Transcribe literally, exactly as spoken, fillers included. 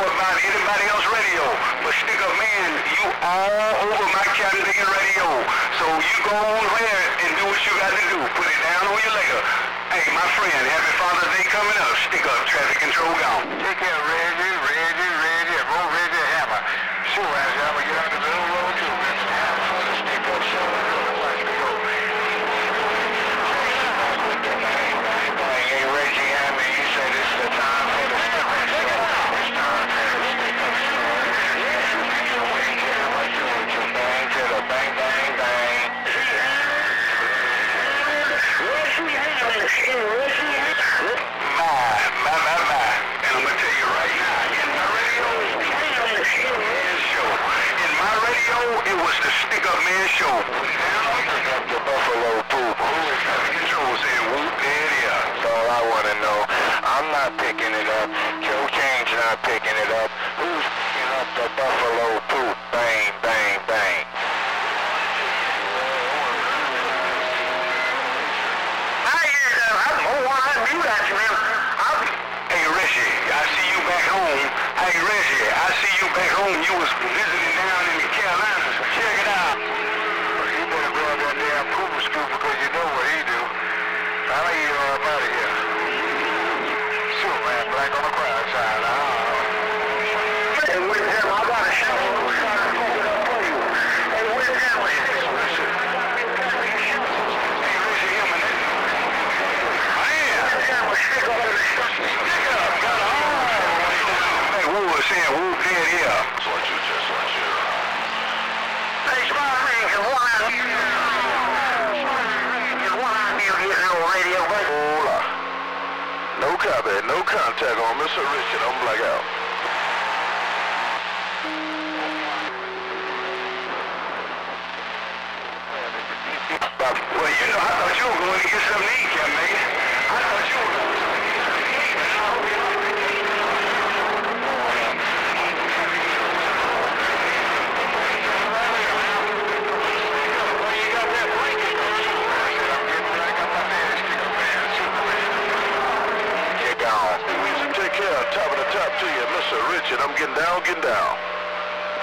about anybody else's radio. But Stick Up Man, you all over my Captain Diggins radio. So you go on ahead and do what you got to do. Put it down on your later. Hey, my friend, happy Father's Day coming up. Stick up, traffic control gone. Take care, Reggie, Reggie, Reggie, and roll Reggie a hammer. Sure, Reggie, I'm going to get out the middle road too. Hammer for the Stick Up show. Watch me go. Hey, Reggie, I mean, you say this is the time for the Stick Up show. It's time for the Stick Up show. Wait till I do it, you bang to the bang, bang, bang. My, my, my, my. And I'm going to tell you right now, in my radio, show. In my radio, it was the Stick Up Man show. Put it down, pick up the Buffalo Poop. Who is traffic control saying whoop, there it is. That's all I want to know. I'm not picking it up. Joe Chain's not picking it up. Who's picking up the Buffalo Poop? Bang, bang, bang. Hey Reggie, I see you back home. Hey Reggie, I see you back home. You was visiting down in the Carolinas. Check it out. Well, you better go out that damn pooper scoop because you know what he do. I'll eat you up out of here. Superman black on the crowd side. Ah. Hey, wait a minute, I got a show. Hey, wait a minute. Saying whoop dead here. That's what you just want you. Hey, small man, can one out here? Can one out here get no radio? Hold on. No copy, no contact on Mister Richard. I'm blackout. Well, you know, I thought you were going to get something to eat, Captain Diggins. I thought you were going to Take care, top of the top to you, Mister Richard. I'm getting down, getting down.